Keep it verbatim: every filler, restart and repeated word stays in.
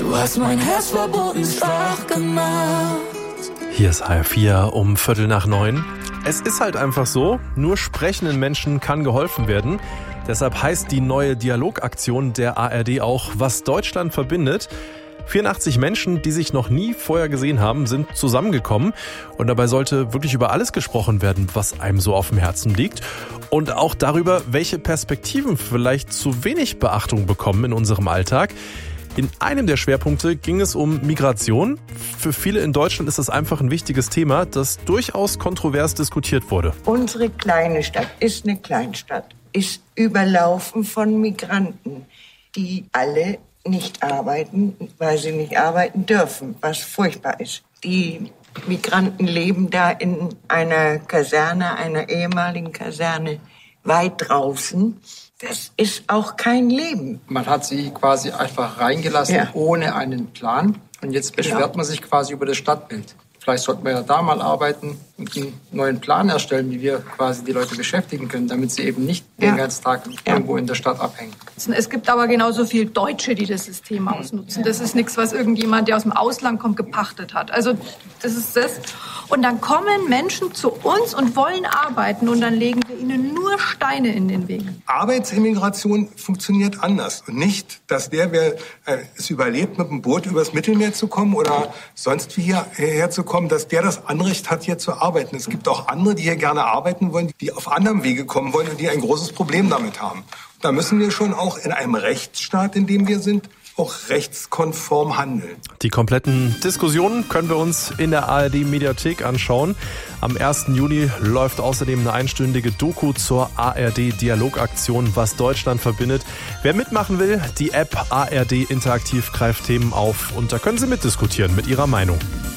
Du hast mein Herz verboten, schwach gemacht. Hier ist H R vier um Viertel nach neun. Es ist halt einfach so, nur sprechenden Menschen kann geholfen werden. Deshalb heißt die neue Dialogaktion der A R D auch, was Deutschland verbindet. vierundachtzig Menschen, die sich noch nie vorher gesehen haben, sind zusammengekommen. Und dabei sollte wirklich über alles gesprochen werden, was einem so auf dem Herzen liegt. Und auch darüber, welche Perspektiven vielleicht zu wenig Beachtung bekommen in unserem Alltag. In einem der Schwerpunkte ging es um Migration. Für viele in Deutschland ist das einfach ein wichtiges Thema, das durchaus kontrovers diskutiert wurde. Unsere kleine Stadt ist eine Kleinstadt, ist überlaufen von Migranten, die alle nicht arbeiten, weil sie nicht arbeiten dürfen, was furchtbar ist. Die Migranten leben da in einer Kaserne, einer ehemaligen Kaserne, weit draußen. Das ist auch kein Leben. Man hat sie quasi einfach reingelassen, ja, ohne einen Plan. Und jetzt beschwert genau. man sich quasi über das Stadtbild. Vielleicht sollten wir ja da mal arbeiten und einen neuen Plan erstellen, wie wir quasi die Leute beschäftigen können, damit sie eben nicht ja. den ganzen Tag ja. irgendwo in der Stadt abhängen. Es gibt aber genauso viele Deutsche, die das System ausnutzen. Das ist nichts, was irgendjemand, der aus dem Ausland kommt, gepachtet hat. Also das ist das. Und dann kommen Menschen zu uns und wollen arbeiten und dann legen wir ihnen nur Steine in den Weg. Arbeitsimmigration funktioniert anders. Und nicht, dass der, wer äh, es überlebt, mit dem Boot übers Mittelmeer zu kommen oder sonst wie hierher zu kommen, dass der das Anrecht hat, hier zu arbeiten. Es gibt auch andere, die hier gerne arbeiten wollen, die auf anderem Wege kommen wollen und die ein großes Problem damit haben. Da müssen wir schon auch in einem Rechtsstaat, in dem wir sind, auch rechtskonform handeln. Die kompletten Diskussionen können wir uns in der A R D-Mediathek anschauen. Am ersten Juni läuft außerdem eine einstündige Doku zur A R D-Dialogaktion, was Deutschland verbindet. Wer mitmachen will, die App A R D Interaktiv greift Themen auf und da können Sie mitdiskutieren mit Ihrer Meinung.